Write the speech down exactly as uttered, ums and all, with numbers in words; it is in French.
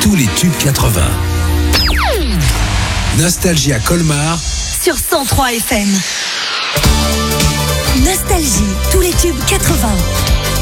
tous les tubes quatre-vingts. Nostalgie à Colmar sur cent trois F M.